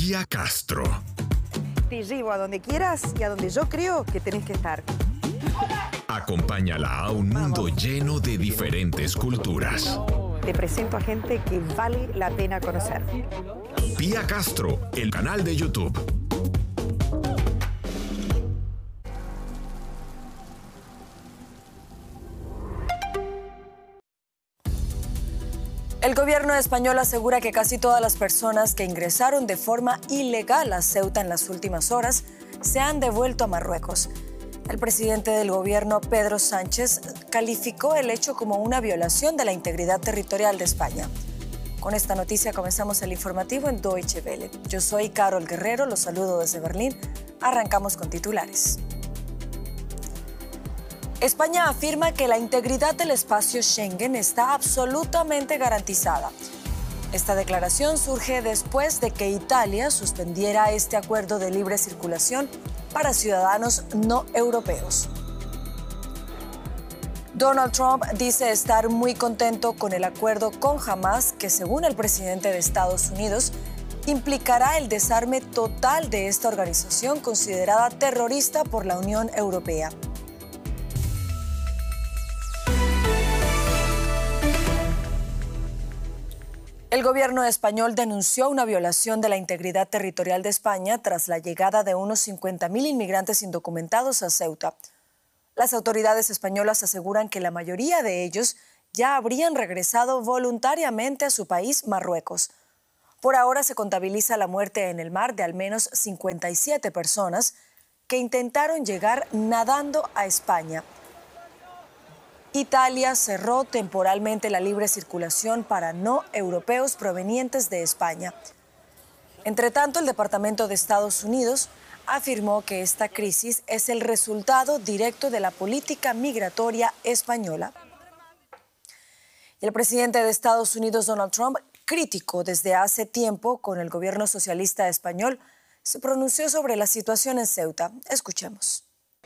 Pía Castro. Te llevo a donde quieras y a donde yo creo que tenés que estar. Acompáñala a un mundo lleno de diferentes culturas. Te presento a gente que vale la pena conocer. Pía Castro, el canal de YouTube. El gobierno español asegura que casi todas las personas que ingresaron de forma ilegal a Ceuta en las últimas horas se han devuelto a Marruecos. El presidente del gobierno, Pedro Sánchez, calificó el hecho como una violación de la integridad territorial de España. Con esta noticia comenzamos el informativo en Deutsche Welle. Yo soy Carol Guerrero, los saludo desde Berlín. Arrancamos con titulares. España afirma que la integridad del espacio Schengen está absolutamente garantizada. Esta declaración surge después de que Italia suspendiera este acuerdo de libre circulación para ciudadanos no europeos. Donald Trump dice estar muy contento con el acuerdo con Hamás, que según el presidente de Estados Unidos, implicará el desarme total de esta organización considerada terrorista por la Unión Europea. El gobierno español denunció una violación de la integridad territorial de España tras la llegada de unos 50.000 inmigrantes indocumentados a Ceuta. Las autoridades españolas aseguran que la mayoría de ellos ya habrían regresado voluntariamente a su país, Marruecos. Por ahora se contabiliza la muerte en el mar de al menos 57 personas que intentaron llegar nadando a España. Italia cerró temporalmente la libre circulación para no europeos provenientes de España. Entre tanto, el Departamento de Estados Unidos afirmó que esta crisis es el resultado directo de la política migratoria española. El presidente de Estados Unidos, Donald Trump, crítico desde hace tiempo con el gobierno socialista español, se pronunció sobre la situación en Ceuta. Escuchemos.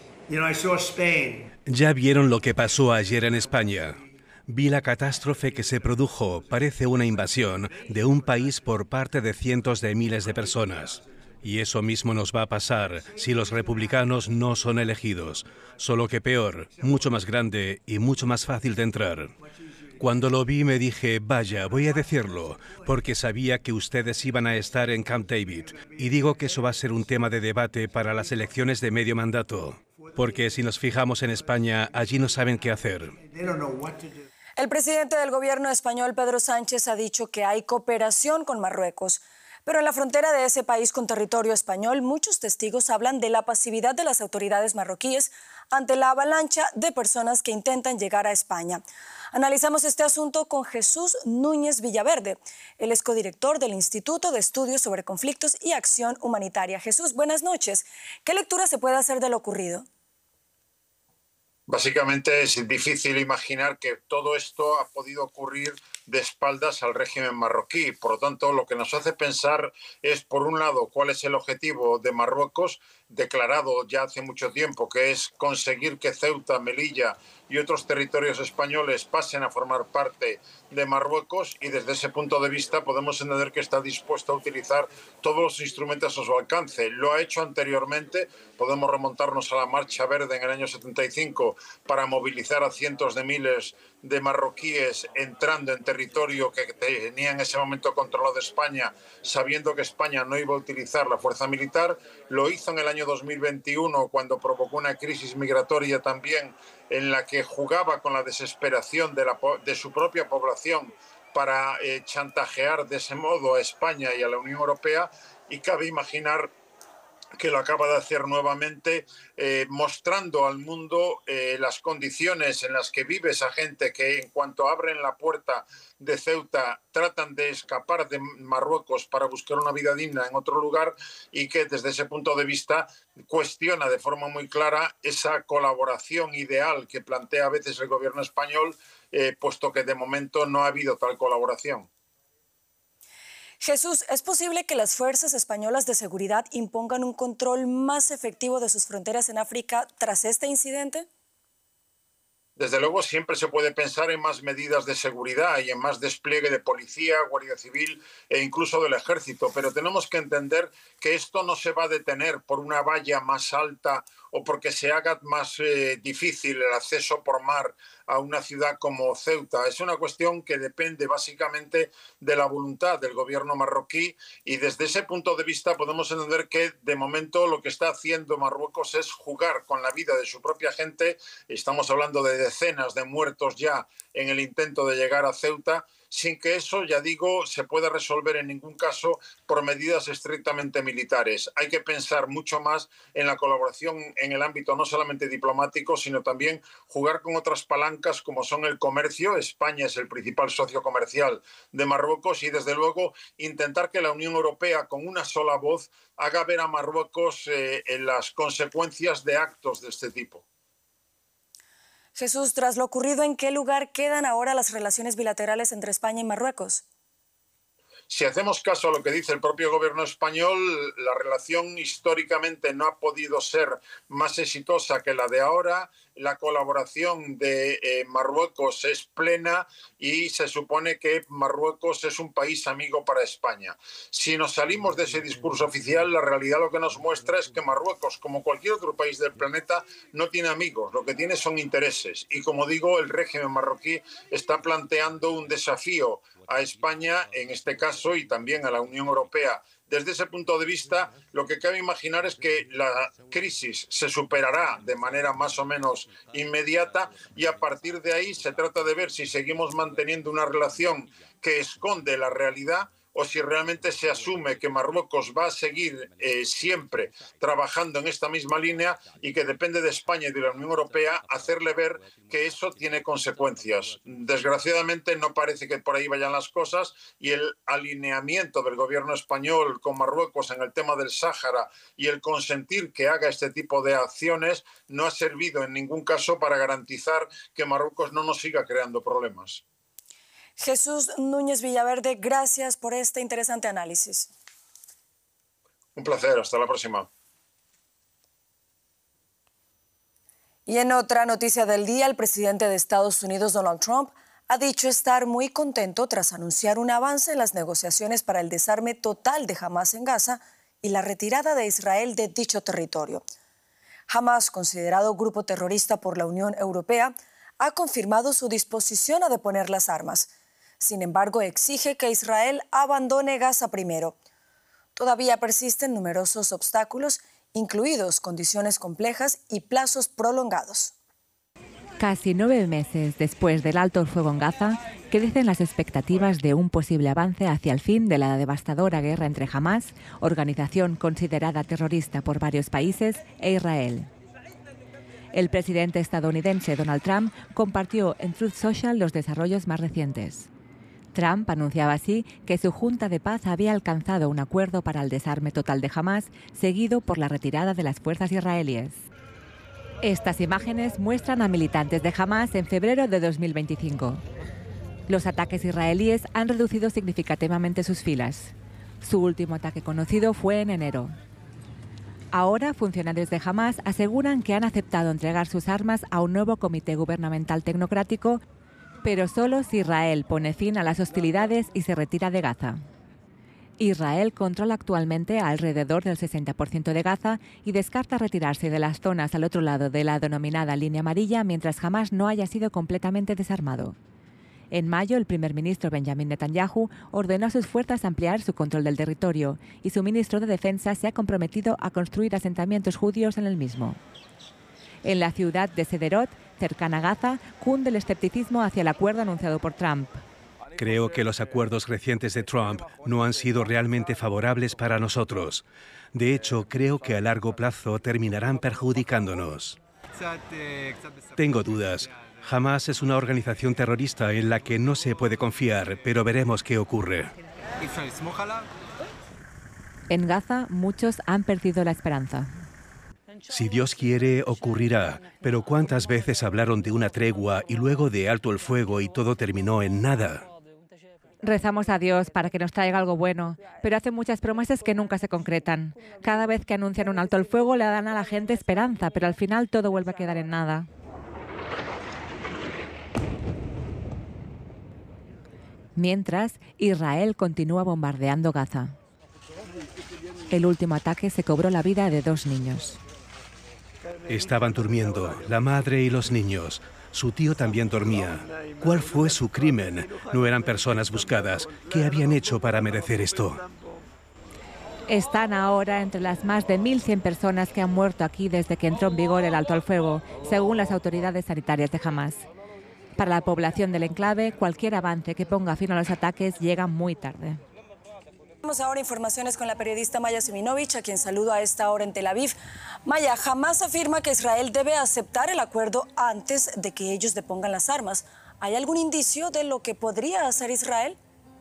Ya vieron lo que pasó ayer en España. Vi la catástrofe que se produjo. Parece una invasión de un país por parte de cientos de miles de personas. Y eso mismo nos va a pasar si los republicanos no son elegidos. Solo que peor, mucho más grande y mucho más fácil de entrar. Cuando lo vi me dije, vaya, voy a decirlo, porque sabía que ustedes iban a estar en Camp David. Y digo que eso va a ser un tema de debate para las elecciones de medio mandato. Porque si nos fijamos en España, allí no saben qué hacer. El presidente del gobierno español, Pedro Sánchez, ha dicho que hay cooperación con Marruecos. Pero en la frontera de ese país con territorio español, muchos testigos hablan de la pasividad de las autoridades marroquíes ante la avalancha de personas que intentan llegar a España. Analizamos este asunto con Jesús Núñez Villaverde. Él es codirector del Instituto de Estudios sobre Conflictos y Acción Humanitaria. Jesús, buenas noches. ¿Qué lectura se puede hacer de lo ocurrido? Básicamente es difícil imaginar que todo esto ha podido ocurrir de espaldas al régimen marroquí. Por lo tanto, lo que nos hace pensar es, por un lado, cuál es el objetivo de Marruecos, declarado ya hace mucho tiempo, que es conseguir que Ceuta, Melilla y otros territorios españoles pasen a formar parte de Marruecos, y desde ese punto de vista podemos entender que está dispuesto a utilizar todos los instrumentos a su alcance. Lo ha hecho anteriormente, podemos remontarnos a la Marcha Verde en el año 75 para movilizar a cientos de miles de marroquíes entrando en territorio que tenía en ese momento controlado España, sabiendo que España no iba a utilizar la fuerza militar. Lo hizo en el año 2021 cuando provocó una crisis migratoria también en la que jugaba con la desesperación de su propia población para chantajear de ese modo a España y a la Unión Europea, y cabe imaginar que lo acaba de hacer nuevamente, mostrando al mundo las condiciones en las que vive esa gente que, en cuanto abren la puerta de Ceuta, tratan de escapar de Marruecos para buscar una vida digna en otro lugar, y que desde ese punto de vista cuestiona de forma muy clara esa colaboración ideal que plantea a veces el gobierno español, puesto que de momento no ha habido tal colaboración. Jesús, ¿es posible que las fuerzas españolas de seguridad impongan un control más efectivo de sus fronteras en África tras este incidente? Desde luego siempre se puede pensar en más medidas de seguridad y en más despliegue de policía, Guardia Civil e incluso del ejército, pero tenemos que entender que esto no se va a detener por una valla más alta o porque se haga más difícil el acceso por mar a una ciudad como Ceuta. Es una cuestión que depende básicamente de la voluntad del gobierno marroquí y desde ese punto de vista podemos entender que de momento lo que está haciendo Marruecos es jugar con la vida de su propia gente. Estamos hablando de decenas de muertos ya en el intento de llegar a Ceuta, sin que eso, ya digo, se pueda resolver en ningún caso por medidas estrictamente militares. Hay que pensar mucho más en la colaboración en el ámbito no solamente diplomático, sino también jugar con otras palancas como son el comercio. España es el principal socio comercial de Marruecos y, desde luego, intentar que la Unión Europea, con una sola voz, haga ver a Marruecos en las consecuencias de actos de este tipo. Jesús, tras lo ocurrido, ¿en qué lugar quedan ahora las relaciones bilaterales entre España y Marruecos? Si hacemos caso a lo que dice el propio gobierno español, la relación históricamente no ha podido ser más exitosa que la de ahora. La colaboración de Marruecos es plena y se supone que Marruecos es un país amigo para España. Si nos salimos de ese discurso oficial, la realidad lo que nos muestra es que Marruecos, como cualquier otro país del planeta, no tiene amigos, lo que tiene son intereses. Y como digo, el régimen marroquí está planteando un desafío a España, en este caso, y también a la Unión Europea. Desde ese punto de vista, lo que cabe imaginar es que la crisis se superará de manera más o menos inmediata y a partir de ahí se trata de ver si seguimos manteniendo una relación que esconde la realidad o si realmente se asume que Marruecos va a seguir siempre trabajando en esta misma línea y que depende de España y de la Unión Europea hacerle ver que eso tiene consecuencias. Desgraciadamente no parece que por ahí vayan las cosas y el alineamiento del gobierno español con Marruecos en el tema del Sáhara y el consentir que haga este tipo de acciones no ha servido en ningún caso para garantizar que Marruecos no nos siga creando problemas. Jesús Núñez Villaverde, gracias por este interesante análisis. Un placer, hasta la próxima. Y en otra noticia del día, el presidente de Estados Unidos, Donald Trump, ha dicho estar muy contento tras anunciar un avance en las negociaciones para el desarme total de Hamás en Gaza y la retirada de Israel de dicho territorio. Hamás, considerado grupo terrorista por la Unión Europea, ha confirmado su disposición a deponer las armas. Sin embargo, exige que Israel abandone Gaza primero. Todavía persisten numerosos obstáculos, incluidos condiciones complejas y plazos prolongados. Casi 9 meses después del alto el fuego en Gaza, crecen las expectativas de un posible avance hacia el fin de la devastadora guerra entre Hamás, organización considerada terrorista por varios países, e Israel. El presidente estadounidense Donald Trump compartió en Truth Social los desarrollos más recientes. Trump anunciaba así que su Junta de Paz había alcanzado un acuerdo para el desarme total de Hamás, seguido por la retirada de las fuerzas israelíes. Estas imágenes muestran a militantes de Hamás en febrero de 2025. Los ataques israelíes han reducido significativamente sus filas. Su último ataque conocido fue en enero. Ahora, funcionarios de Hamás aseguran que han aceptado entregar sus armas a un nuevo comité gubernamental tecnocrático, pero solo si Israel pone fin a las hostilidades y se retira de Gaza. Israel controla actualmente alrededor del 60% de Gaza y descarta retirarse de las zonas al otro lado de la denominada línea amarilla mientras Hamás no haya sido completamente desarmado. En mayo, el primer ministro Benjamin Netanyahu ordenó a sus fuerzas ampliar su control del territorio y su ministro de Defensa se ha comprometido a construir asentamientos judíos en el mismo. En la ciudad de Sderot, cercana a Gaza, cunde el escepticismo hacia el acuerdo anunciado por Trump. Creo que los acuerdos recientes de Trump no han sido realmente favorables para nosotros. De hecho, creo que a largo plazo terminarán perjudicándonos. Tengo dudas. Hamás es una organización terrorista en la que no se puede confiar, pero veremos qué ocurre. En Gaza, muchos han perdido la esperanza. Si Dios quiere, ocurrirá. Pero ¿cuántas veces hablaron de una tregua y luego de alto el fuego y todo terminó en nada? Rezamos a Dios para que nos traiga algo bueno, pero hace muchas promesas que nunca se concretan. Cada vez que anuncian un alto el fuego le dan a la gente esperanza, pero al final todo vuelve a quedar en nada. Mientras, Israel continúa bombardeando Gaza. El último ataque se cobró la vida de 2 niños. Estaban durmiendo, la madre y los niños. Su tío también dormía. ¿Cuál fue su crimen? No eran personas buscadas. ¿Qué habían hecho para merecer esto? Están ahora entre las más de 1.100 personas que han muerto aquí desde que entró en vigor el alto al fuego, según las autoridades sanitarias de Hamás. Para la población del enclave, cualquier avance que ponga fin a los ataques llega muy tarde. Vamos ahora a informaciones con la periodista Maya Siminovich, a quien saludo a esta hora en Tel Aviv. Maya, Hamás afirma que Israel debe aceptar el acuerdo antes de que ellos depongan las armas. ¿Hay algún indicio de lo que podría hacer Israel?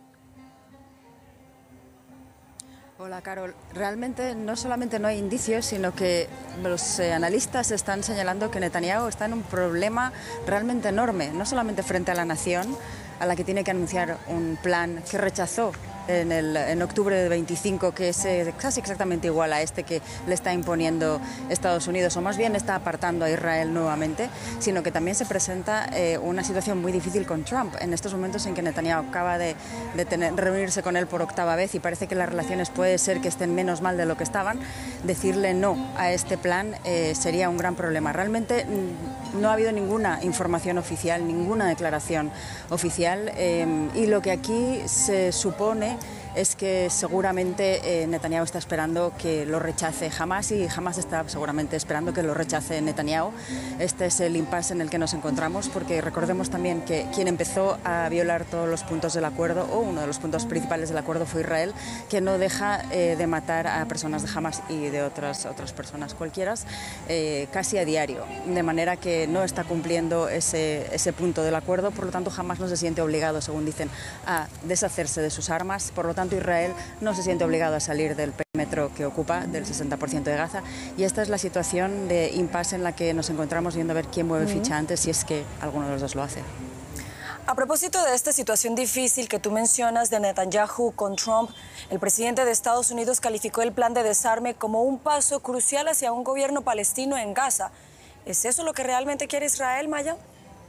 Hola, Carol. Realmente no solamente no hay indicios, sino que los analistas están señalando que Netanyahu está en un problema realmente enorme, no solamente frente a la nación, a la que tiene que anunciar un plan que rechazó en octubre de 25, que es casi exactamente igual a este que le está imponiendo Estados Unidos, o más bien está apartando a Israel nuevamente, sino que también se presenta una situación muy difícil con Trump, en estos momentos en que Netanyahu acaba de reunirse con él por 8ª vez y parece que las relaciones puede ser que estén menos mal de lo que estaban. Decirle no a este plan sería un gran problema. Realmente no ha habido ninguna información oficial, ninguna declaración oficial, y lo que aquí se supone es que seguramente Netanyahu está esperando que lo rechace Hamás y Hamás está seguramente esperando que lo rechace Netanyahu. Este es el impasse en el que nos encontramos, porque recordemos también que quien empezó a violar todos los puntos del acuerdo, o uno de los puntos principales del acuerdo, fue Israel, que no deja de matar a personas de Hamás y de otras personas cualquiera casi a diario, de manera que no está cumpliendo ese punto del acuerdo. Por lo tanto, Hamás no se siente obligado, según dicen, a deshacerse de sus armas. Por lo tanto, Israel no se siente obligado a salir del perímetro que ocupa, del 60% de Gaza, y esta es la situación de impasse en la que nos encontramos, viendo a ver quién mueve ficha antes, si es que alguno de los dos lo hace. A propósito de esta situación difícil que tú mencionas de Netanyahu con Trump, el presidente de Estados Unidos calificó el plan de desarme como un paso crucial hacia un gobierno palestino en Gaza. ¿Es eso lo que realmente quiere Israel, Maya?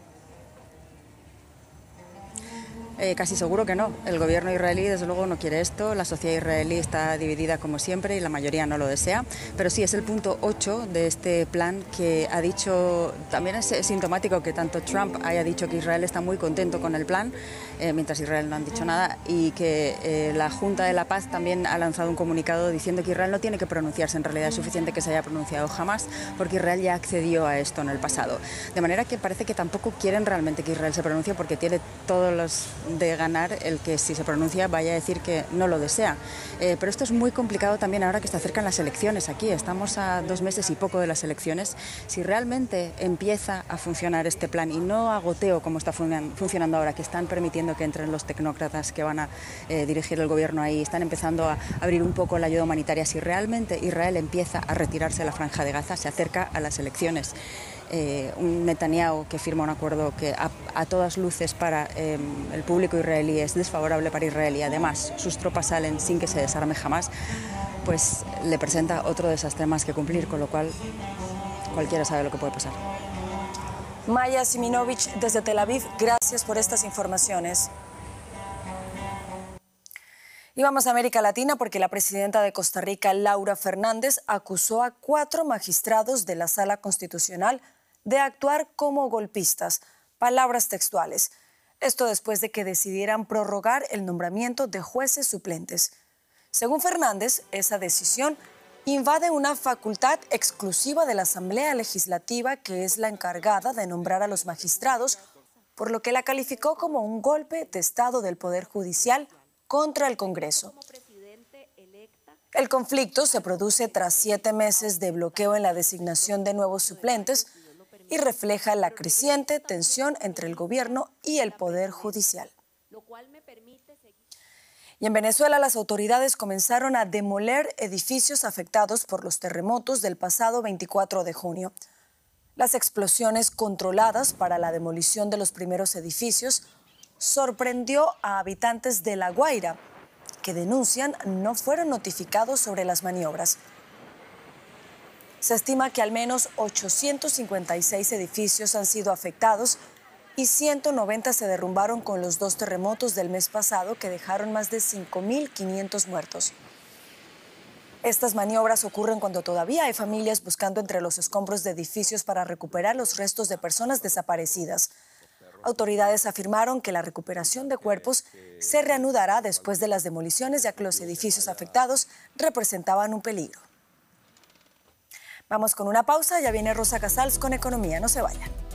Casi seguro que no. El gobierno israelí, desde luego, no quiere esto. La sociedad israelí está dividida como siempre y la mayoría no lo desea. Pero sí, es el punto 8 de este plan que ha dicho, también es sintomático que tanto Trump haya dicho que Israel está muy contento con el plan, mientras Israel no han dicho nada, y que la Junta de la Paz también ha lanzado un comunicado diciendo que Israel no tiene que pronunciarse. En realidad es suficiente que se haya pronunciado Hamás, porque Israel ya accedió a esto en el pasado. De manera que parece que tampoco quieren realmente que Israel se pronuncie, porque tiene todos los de ganar el que, si se pronuncia, vaya a decir que no lo desea. Pero esto es muy complicado también ahora que se acercan las elecciones aquí. Estamos a 2 meses y poco de las elecciones. Si realmente empieza a funcionar este plan, y no a goteo como está funcionando ahora, que están permitiendo que entren los tecnócratas que van a dirigir el gobierno ahí, están empezando a abrir un poco la ayuda humanitaria, si realmente Israel empieza a retirarse de la Franja de Gaza, se acerca a las elecciones. Un Netanyahu que firma un acuerdo que a todas luces para el público israelí es desfavorable para Israel, y además sus tropas salen sin que se desarme jamás, pues le presenta otro desastre más que cumplir, con lo cual cualquiera sabe lo que puede pasar. Maya Siminovich, desde Tel Aviv, gracias por estas informaciones. Y vamos a América Latina, porque la presidenta de Costa Rica, Laura Fernández, acusó a 4 magistrados de la Sala Constitucional de actuar como golpistas. Palabras textuales. Esto después de que decidieran prorrogar el nombramiento de jueces suplentes. Según Fernández, esa decisión invade una facultad exclusiva de la Asamblea Legislativa, que es la encargada de nombrar a los magistrados, por lo que la calificó como un golpe de Estado del Poder Judicial contra el Congreso. El conflicto se produce tras 7 meses de bloqueo en la designación de nuevos suplentes y refleja la creciente tensión entre el gobierno y el Poder Judicial. Y en Venezuela, las autoridades comenzaron a demoler edificios afectados por los terremotos del pasado 24 de junio. Las explosiones controladas para la demolición de los primeros edificios sorprendió a habitantes de La Guaira, que denuncian no fueron notificados sobre las maniobras. Se estima que al menos 856 edificios han sido afectados y 190 se derrumbaron con los 2 terremotos del mes pasado que dejaron más de 5.500 muertos. Estas maniobras ocurren cuando todavía hay familias buscando entre los escombros de edificios para recuperar los restos de personas desaparecidas. Autoridades afirmaron que la recuperación de cuerpos se reanudará después de las demoliciones, ya que los edificios afectados representaban un peligro. Vamos con una pausa, ya viene Rosa Casals con Economía, no se vayan.